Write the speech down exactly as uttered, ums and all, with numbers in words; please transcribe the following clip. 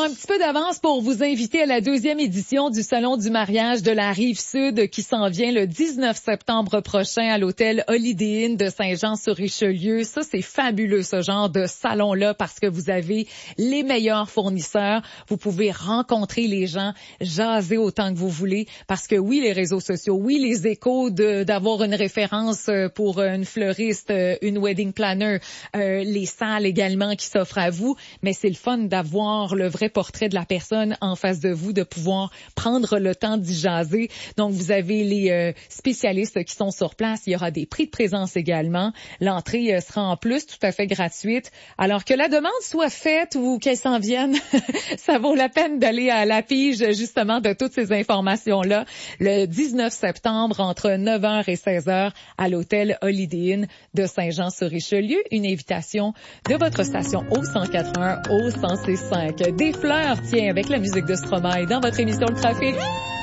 un petit peu d'avance pour vous inviter à la deuxième édition du Salon du mariage de la Rive-Sud qui s'en vient le dix-neuf septembre prochain à l'hôtel Holiday Inn de Saint-Jean-sur-Richelieu. Ça, c'est fabuleux, ce genre de salon-là, parce que vous avez les meilleurs fournisseurs. Vous pouvez rencontrer les gens, jaser autant que vous voulez, parce que oui, les réseaux sociaux, oui, les échos de, d'avoir une référence pour une fleuriste, une wedding planner, euh, les salles également qui s'offrent à vous, mais c'est le fun d'avoir le vrai portrait de la personne en face de vous, de pouvoir prendre le temps d'y jaser. Donc, vous avez les euh, spécialistes qui sont sur place. Il y aura des prix de présence également. L'entrée euh, sera en plus tout à fait gratuite. Alors que la demande soit faite ou qu'elle s'en vienne, ça vaut la peine d'aller à la pige justement de toutes ces informations-là le dix-neuf septembre entre neuf heures et seize heures à l'hôtel Holiday Inn de Saint-Jean-sur-Richelieu. Une invitation de votre station au cent quatre-vingts, au cent six virgule cinq. Des fleurs, tiens, avec la musique de Stromae dans votre émission Le Trafic.